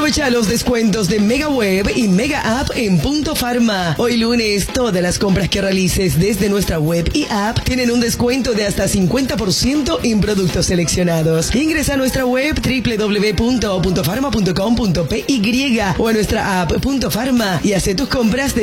Aprovecha los descuentos de Mega Web y Mega App en Punto Farma. Hoy lunes, todas las compras que realices desde nuestra web y app tienen un descuento de hasta 50% en productos seleccionados. Ingresa a nuestra web www.puntofarma.com.py o a nuestra app Punto Farma y hace tus compras de